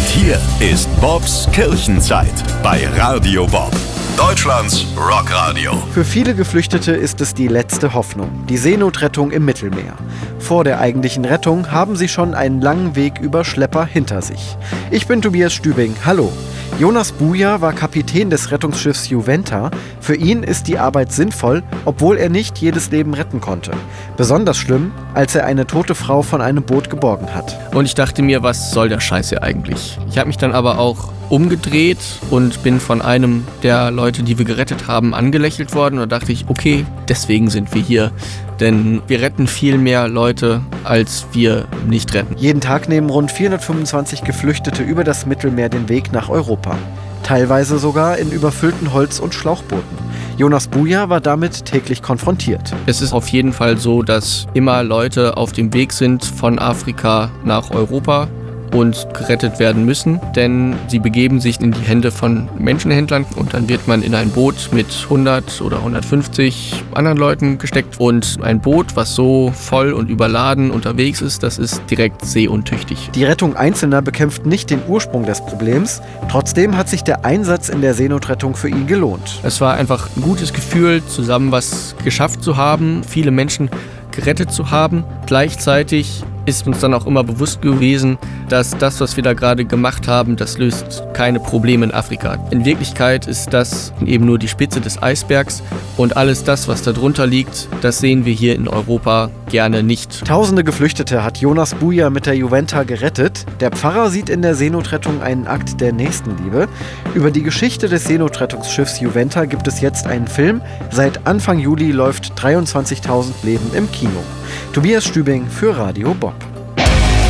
hier ist Bobs Kirchenzeit bei Radio Bob, Deutschlands Rockradio. Für viele Geflüchtete ist es die letzte Hoffnung, die Seenotrettung im Mittelmeer. Vor der eigentlichen Rettung haben sie schon einen langen Weg über Schlepper hinter sich. Ich bin Tobias Stübing, hallo. Jonas Buja war Kapitän des Rettungsschiffs Juventa. Für ihn ist die Arbeit sinnvoll, obwohl er nicht jedes Leben retten konnte. Besonders schlimm, als er eine tote Frau von einem Boot geborgen hat. Und ich dachte mir, was soll der Scheiß hier eigentlich? Ich habe mich dann aber auch umgedreht und bin von einem der Leute, die wir gerettet haben, angelächelt worden. Und da dachte ich, okay, deswegen sind wir hier. Denn wir retten viel mehr Leute, als wir nicht retten. Jeden Tag nehmen rund 425 Geflüchtete über das Mittelmeer den Weg nach Europa. Teilweise sogar in überfüllten Holz- und Schlauchbooten. Jonas Buja war damit täglich konfrontiert. Es ist auf jeden Fall so, dass immer Leute auf dem Weg sind von Afrika nach Europa und gerettet werden müssen, denn sie begeben sich in die Hände von Menschenhändlern und dann wird man in ein Boot mit 100 oder 150 anderen Leuten gesteckt und ein Boot, was so voll und überladen unterwegs ist, das ist direkt seeuntüchtig. Die Rettung Einzelner bekämpft nicht den Ursprung des Problems, trotzdem hat sich der Einsatz in der Seenotrettung für ihn gelohnt. Es war einfach ein gutes Gefühl, zusammen was geschafft zu haben, viele Menschen gerettet zu haben. Gleichzeitig ist uns dann auch immer bewusst gewesen, dass das, was wir da gerade gemacht haben, das löst keine Probleme in Afrika. In Wirklichkeit ist das eben nur die Spitze des Eisbergs und alles das, was da drunter liegt, das sehen wir hier in Europa gerne nicht. Tausende Geflüchtete hat Jonas Buja mit der Juventa gerettet. Der Pfarrer sieht in der Seenotrettung einen Akt der Nächstenliebe. Über die Geschichte des Seenotrettungsschiffs Juventa gibt es jetzt einen Film. Seit Anfang Juli läuft 23.000 Leben im Kino. Tobias Stübing für Radio Bob.